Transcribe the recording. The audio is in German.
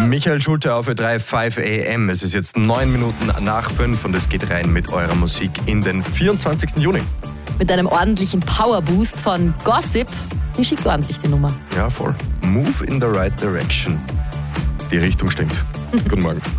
Michael Schulte auf Ö3 5 AM. Es ist jetzt 9 Minuten nach 5 und es geht rein mit eurer Musik in den 24. Juni. Mit einem ordentlichen Powerboost von Gossip. Die schickt ordentlich die Nummer. Ja, voll. Move in the right direction. Die Richtung stimmt. Guten Morgen.